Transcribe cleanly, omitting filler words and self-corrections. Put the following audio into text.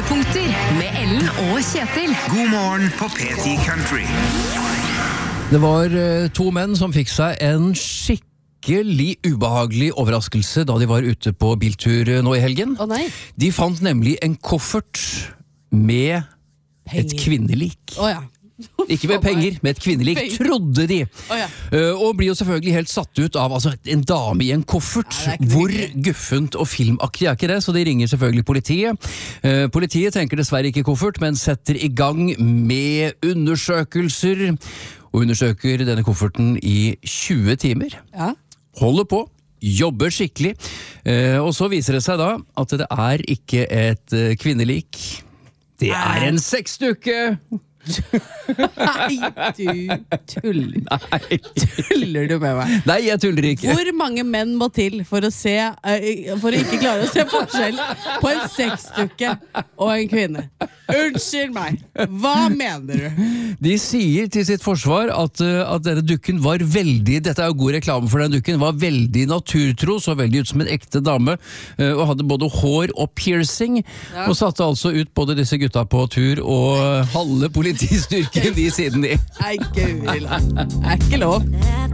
Høydepunkter med Ellen og Kjetil. God morgen på P10 Country. Det var to menn som fikk seg en skikkelig ubehagelig overraskelse da de var ute på biltur nå i helgen. Å nei. De fant nemlig en koffert med et kvinnelik. Å ja. Ikke med penger, med et kvinnelik, trodde de. Ja. Og blir jo selvfølgelig helt satt ut av en dame i en koffert. Ja, Hvor guffent og filmaktig er ikke det, så de ringer selvfølgelig politiet. Politiet tenker dessverre ikke koffert, men setter i gang med undersøkelser, og undersøker denne kofferten i 20 timer. Ja. Holder på, jobber skikkelig, og så viser det seg da at det er ikke et kvinnelik. Det er en sexdukke! Nei, du tuller. Nei. Tuller du med meg? Nei, jeg tuller ikke. Hvor mange menn må til for å ikke klare å se forskjell på en sexdukke og en kvinne? Unnskyld meg, hva mener du? De sier til sitt forsvar at denne dukken var veldig, dette er jo god reklame for den dukken, var veldig naturtro, så veldig ut som en ekte dame, og hadde både hår og piercing, og satte altså ut både disse gutta på tur og halve politistyrken de siden de. Nei, gud, det er ikke lov.